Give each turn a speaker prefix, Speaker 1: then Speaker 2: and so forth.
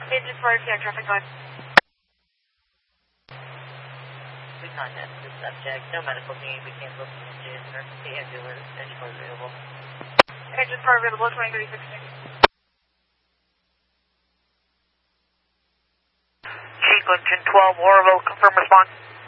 Speaker 1: Agent 4 traffic on.
Speaker 2: We contacted the subject. No medical need. We canceled the engine. Emergency ambulance. Anyone available.
Speaker 1: Agent 4 available 2316.
Speaker 3: Chief Lincoln 12 Oroville, confirm response.